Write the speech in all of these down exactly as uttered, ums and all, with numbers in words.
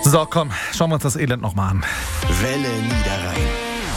So, komm, schauen wir uns das Elend nochmal an. Welle Niederrhein.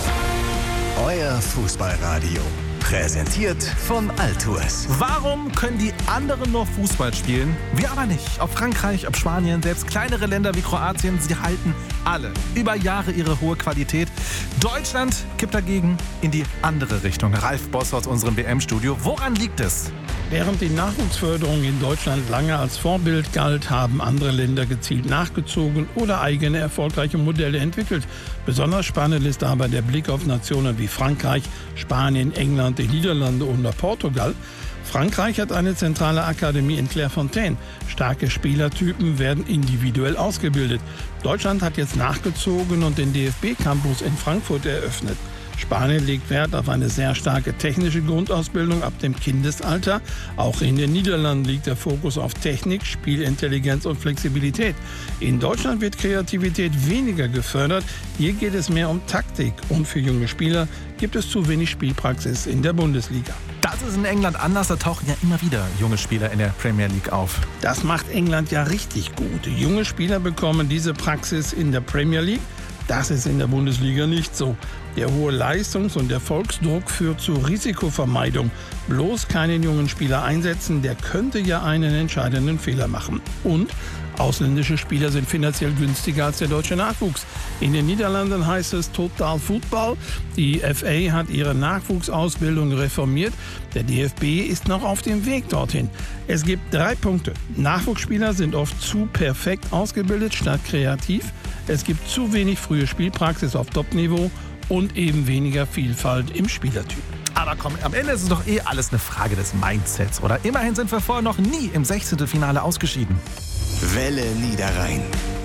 Euer Fußballradio. Präsentiert von Altours. Warum können die anderen nur Fußball spielen? Wir aber nicht. Ob Frankreich, ob Spanien, selbst kleinere Länder wie Kroatien, sie halten alle über Jahre ihre hohe Qualität. Deutschland kippt dagegen in die andere Richtung. Ralf Boss aus unserem W M-Studio. Woran liegt es? Während die Nachwuchsförderung in Deutschland lange als Vorbild galt, haben andere Länder gezielt nachgezogen oder eigene erfolgreiche Modelle entwickelt. Besonders spannend ist dabei der Blick auf Nationen wie Frankreich, Spanien, England, die Niederlande oder Portugal. Frankreich hat eine zentrale Akademie in Clairefontaine. Starke Spielertypen werden individuell ausgebildet. Deutschland hat jetzt nachgezogen und den D F B-Campus in Frankfurt eröffnet. Spanien legt Wert auf eine sehr starke technische Grundausbildung ab dem Kindesalter. Auch in den Niederlanden liegt der Fokus auf Technik, Spielintelligenz und Flexibilität. In Deutschland wird Kreativität weniger gefördert. Hier geht es mehr um Taktik. Und für junge Spieler gibt es zu wenig Spielpraxis in der Bundesliga. Das ist in England anders, da tauchen ja immer wieder junge Spieler in der Premier League auf. Das macht England ja richtig gut. Junge Spieler bekommen diese Praxis in der Premier League. Das ist in der Bundesliga nicht so. Der hohe Leistungs- und Erfolgsdruck führt zur Risikovermeidung. Bloß keinen jungen Spieler einsetzen, der könnte ja einen entscheidenden Fehler machen. Und ausländische Spieler sind finanziell günstiger als der deutsche Nachwuchs. In den Niederlanden heißt es Total Football. Die F A hat ihre Nachwuchsausbildung reformiert. Der D F B ist noch auf dem Weg dorthin. Es gibt drei Punkte. Nachwuchsspieler sind oft zu perfekt ausgebildet statt kreativ. Es gibt zu wenig frühe Spielpraxis auf Top-Niveau und eben weniger Vielfalt im Spielertyp. Aber komm, am Ende ist es doch eh alles eine Frage des Mindsets, oder? Immerhin sind wir vorher noch nie im Sechzehntelfinale ausgeschieden. Welle Niederrhein.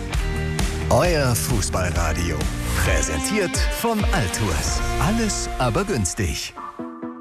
Euer Fußballradio. Präsentiert von Altours. Alles aber günstig.